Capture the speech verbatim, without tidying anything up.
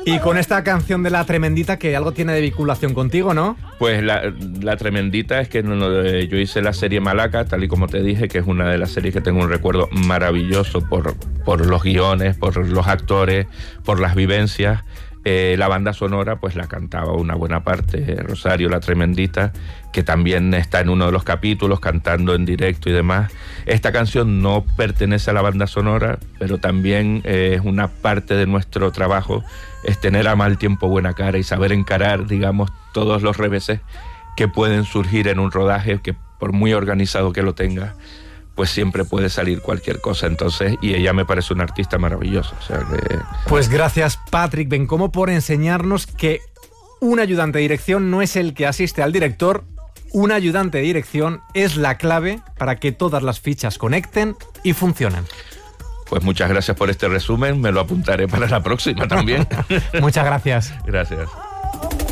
Y con esta canción de La Tremendita, que algo tiene de vinculación contigo, ¿no? Pues la, la Tremendita es que no, no, yo hice la serie Malaca, tal y como te dije, que es una de las series que tengo un recuerdo maravilloso por, por los guiones, por los actores, por las vivencias. Eh, la banda sonora pues la cantaba una buena parte, Rosario La Tremendita, que también está en uno de los capítulos cantando en directo y demás. Esta canción no pertenece a la banda sonora, pero también eh, es una parte de nuestro trabajo, es tener a mal tiempo buena cara y saber encarar, digamos, todos los reveses que pueden surgir en un rodaje, que por muy organizado que lo tenga, pues siempre puede salir cualquier cosa. Entonces, y ella me parece una artista maravillosa. O sea que... Pues gracias, Patrick Bencomo, por enseñarnos que un ayudante de dirección no es el que asiste al director. Un ayudante de dirección es la clave para que todas las fichas conecten y funcionen. Pues muchas gracias por este resumen, me lo apuntaré para la próxima también. Muchas gracias. Gracias.